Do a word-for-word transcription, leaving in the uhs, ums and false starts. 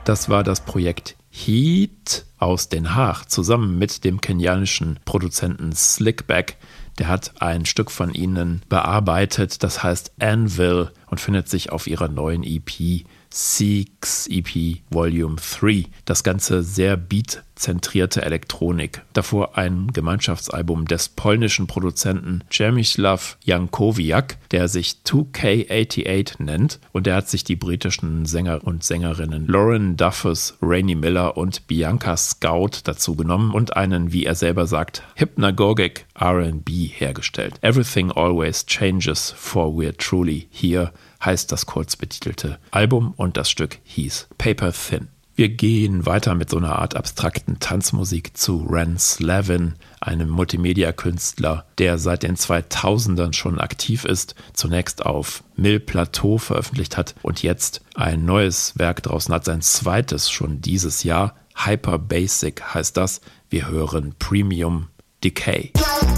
Das war das Projekt Heat aus Den Haag zusammen mit dem kenianischen Produzenten Slickback. Der hat ein Stück von ihnen bearbeitet, das heißt Anvil und findet sich auf ihrer neuen E P Six E P Volume drei. Das Ganze sehr beat-zentrierte Elektronik. Davor ein Gemeinschaftsalbum des polnischen Produzenten Przemysław Jankowiak, der sich two K achtundachtzig nennt, und der hat sich die britischen Sänger und Sängerinnen Lauren Duffus, Rainy Miller und Bianca Scout dazu genommen und einen, wie er selber sagt, hypnagogic R and B hergestellt. Everything Always Changes for We're Truly Here heißt das kurz betitelte Album und das Stück hieß Paper Thin. Wir gehen weiter mit so einer Art abstrakten Tanzmusik zu Ran Slavin, einem Multimedia-Künstler, der seit den zweitausendern schon aktiv ist, zunächst auf Mill Plateau veröffentlicht hat und jetzt ein neues Werk draußen hat, sein zweites schon dieses Jahr. Hyper Basic heißt das. Wir hören Premium Decay.